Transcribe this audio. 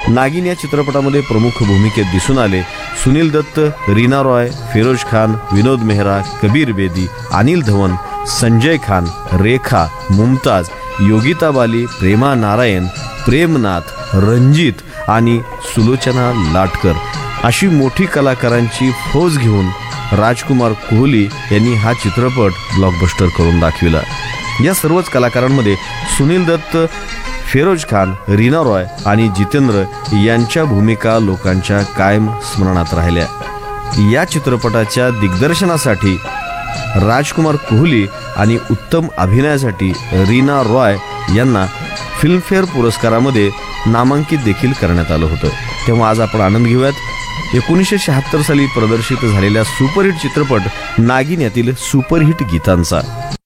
नागिन या चित्रपटामध्ये प्रमुख भूमिकेत दिसून आले सुनील दत्त, रीना रॉय, फिरोज खान, विनोद मेहरा, कबीर बेदी, अनिल धवन, संजय खान, रेखा, मुमताज, योगिता बाली, प्रेमा नारायण, प्रेमनाथ, रणजित आणि सुलोचना लाटकर अशी मोठी कलाकारांची फौज घेऊन राजकुमार कोहली यांनी हा चित्रपट ब्लॉकबस्टर करून दाखविला। या सर्वच कलाकारांमध्ये सुनील दत्त, फिरोज खान, रीना रॉय आणि जितेंद्र यांच्या भूमिका लोकांच्या कायम स्मरणात राहिल्या। या चित्रपटाच्या दिग्दर्शनासाठी राजकुमार कोहली आणि उत्तम अभिनयासाठी रीना रॉय यांना फिल्मफेअर पुरस्कारामध्ये नामांकित देखील करण्यात आलं होतं। तेव्हा आज आपण आनंद घेऊयात 1976 साली प्रदर्शित झालेल्या सुपरहिट चित्रपट नागिन यातील सुपरहिट गीतांचा।